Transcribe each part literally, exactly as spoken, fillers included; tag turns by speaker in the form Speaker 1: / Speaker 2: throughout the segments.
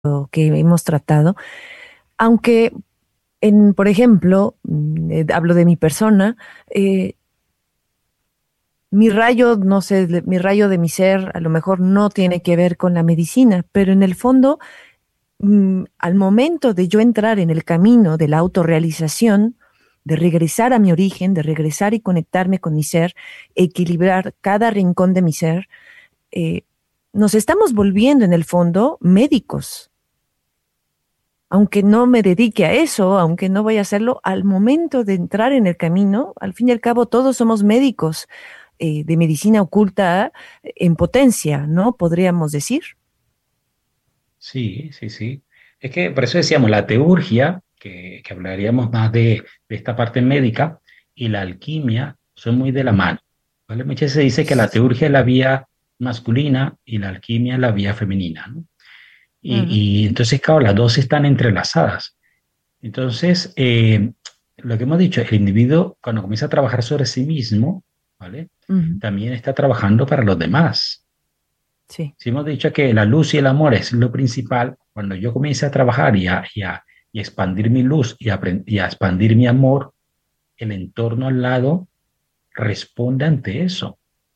Speaker 1: que hemos tratado, aunque, en, por ejemplo, mm, eh, hablo de mi persona, eh, mi rayo, no sé, de- mi rayo de mi ser a lo mejor no tiene que ver con la medicina, pero en el fondo, mm, al momento de yo entrar en el camino de la autorrealización, de regresar a mi origen, de regresar y conectarme con mi ser, equilibrar cada rincón de mi ser, eh, nos estamos volviendo en el fondo médicos. Aunque no me dedique a eso, aunque no vaya a hacerlo, al momento de entrar en el camino, al fin y al cabo todos somos médicos eh, de medicina oculta eh, en potencia, ¿no? Podríamos decir.
Speaker 2: Sí, sí, sí. Es que por eso decíamos la teurgia, que, que hablaríamos más de, de esta parte médica, y la alquimia son muy de la mano, ¿vale? Muchas veces se dice que la teurgia es la vía masculina y la alquimia es la vía femenina, ¿no?
Speaker 1: Ujú,
Speaker 2: Y, y entonces, claro, las dos están entrelazadas. Entonces, eh, lo que hemos dicho, el individuo cuando comienza a trabajar sobre sí mismo, ¿vale?
Speaker 1: ujú,
Speaker 2: También está trabajando para los demás.
Speaker 1: sí.
Speaker 2: Si hemos dicho que la luz y el amor es lo principal, cuando yo comience a trabajar y a, y a- y a expandir mi luz y a, apren- y a expandir mi amor, el entorno al lado responde ante eso,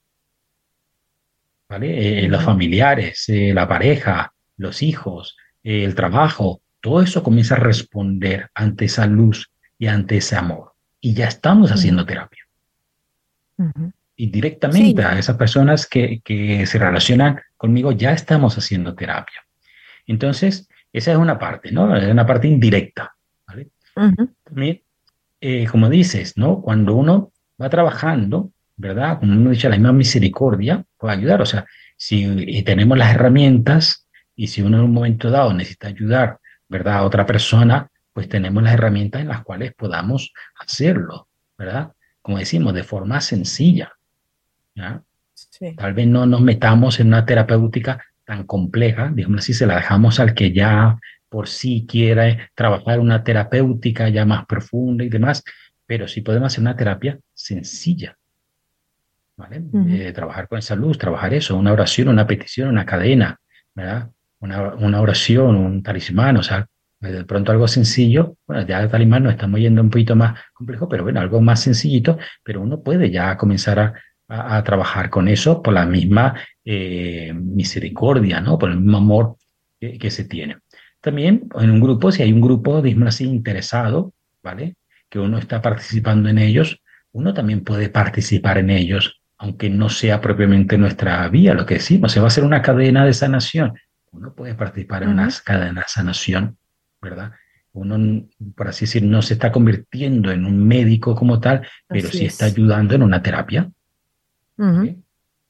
Speaker 2: ¿vale? Eh, los
Speaker 1: Ujú,
Speaker 2: familiares, eh, la pareja, los hijos, eh, el trabajo, todo eso comienza a responder ante esa luz y ante ese amor. Y ya estamos
Speaker 1: ujú,
Speaker 2: haciendo terapia.
Speaker 1: ujú.
Speaker 2: Indirectamente
Speaker 1: Sí.
Speaker 2: a esas personas que, que se relacionan conmigo, ya estamos haciendo terapia. Entonces, esa es una parte, ¿no? Es una parte indirecta, ¿vale?
Speaker 1: Ujú,
Speaker 2: También, eh, como dices, ¿no? Cuando uno va trabajando, ¿verdad? Como uno dice, la misma misericordia puede ayudar. O sea, si eh, tenemos las herramientas y si uno en un momento dado necesita ayudar, ¿verdad? A otra persona, pues tenemos las herramientas en las cuales podamos hacerlo, ¿verdad? Como decimos, de forma sencilla, ¿ya?
Speaker 1: sí.
Speaker 2: Tal vez no nos metamos en una terapéutica tan compleja, digamos así, se la dejamos al que ya por sí quiera trabajar una terapéutica ya más profunda y demás, pero sí podemos hacer una terapia sencilla, ¿vale?
Speaker 1: Ujú,
Speaker 2: Eh, trabajar con esa luz, trabajar eso, una oración, una petición, una cadena, ¿verdad? Una, una oración, un talismán, o sea, eh, de pronto algo sencillo, bueno, ya el talismán nos estamos yendo un poquito más complejo, pero bueno, algo más sencillito, pero uno puede ya comenzar a, a, a trabajar con eso por la misma eh, misericordia, ¿no? Por el mismo amor que, que se tiene. También en un grupo, si hay un grupo, digamos así, interesado, ¿vale? Que uno está participando en ellos, uno también puede participar en ellos, aunque no sea propiamente nuestra vía, lo que decimos, se va a hacer una cadena de sanación. Uno puede participar en una
Speaker 1: ujú.
Speaker 2: cadena de sanación, ¿verdad? Uno, por así decir, no se está convirtiendo en un médico como tal, pero
Speaker 1: Así
Speaker 2: sí está
Speaker 1: es.
Speaker 2: ayudando en una terapia,
Speaker 1: Ujú.
Speaker 2: ¿vale?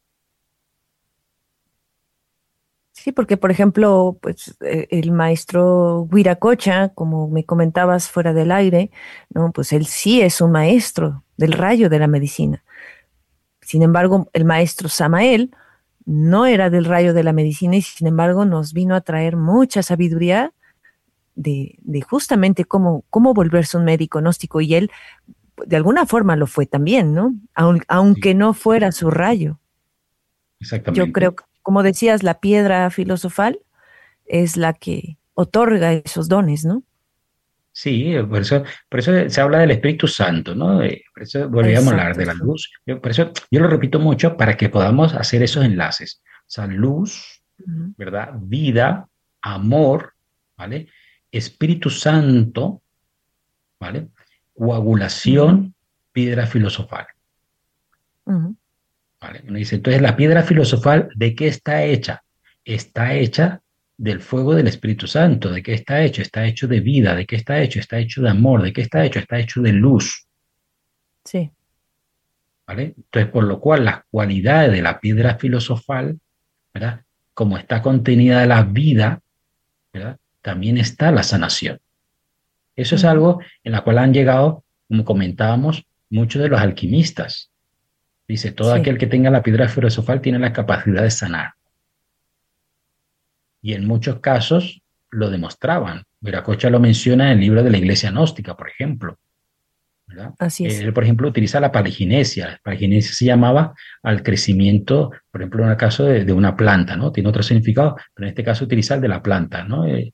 Speaker 1: Sí, porque por ejemplo, pues eh, el maestro Huiracocha, como me comentabas fuera del aire, ¿no? Pues él sí es un maestro del rayo de la medicina. Sin embargo, el maestro Samael no era del rayo de la medicina y sin embargo nos vino a traer mucha sabiduría de, de justamente cómo, cómo volverse un médico gnóstico y él de alguna forma lo fue también, ¿no? Aun-
Speaker 2: Sí,
Speaker 1: aunque no fuera su rayo. Yo creo
Speaker 2: exactamente.
Speaker 1: que, como decías, la piedra filosofal es la que otorga esos dones, ¿no?
Speaker 2: Sí, eh, por eso, por eso se habla del Espíritu Santo, ¿no? Eh, Por eso volvíamos a hablar
Speaker 1: Exacto,
Speaker 2: de la
Speaker 1: sí.
Speaker 2: luz. Yo- por eso yo lo repito mucho para que podamos hacer esos enlaces. O sea, luz,
Speaker 1: Ujú,
Speaker 2: ¿verdad? Vida, amor, ¿vale? Espíritu Santo, ¿vale?
Speaker 1: ujú,
Speaker 2: Coagulación, piedra filosofal,
Speaker 1: ujú.
Speaker 2: ¿vale? Uno dice, entonces, ¿la piedra filosofal de qué está hecha? Está hecha del fuego del Espíritu Santo. ¿De qué está hecho? Está hecho de vida. ¿De qué está hecho? Está hecho de amor. ¿De qué está hecho? Está hecho de luz,
Speaker 1: Sí,
Speaker 2: ¿vale? Entonces, por lo cual, las cualidades de la piedra filosofal, ¿verdad? Como está contenida la vida, ¿verdad? También está la sanación. Eso es
Speaker 1: ujú,
Speaker 2: algo en la cual han llegado, como comentábamos, muchos de los alquimistas. Dice, todo
Speaker 1: sí,
Speaker 2: aquel que tenga la piedra filosofal tiene la capacidad de sanar. Y en muchos casos lo demostraban. Viracocha lo menciona en el libro de la Iglesia Gnóstica, por ejemplo. ¿verdad?
Speaker 1: Así es.
Speaker 2: Él, por ejemplo, utiliza la paliginesia. La paliginesia se llamaba al crecimiento, por ejemplo, en el caso de, de una planta, ¿no? Tiene otro significado, pero en este caso utiliza el de la planta, ¿no? Eh,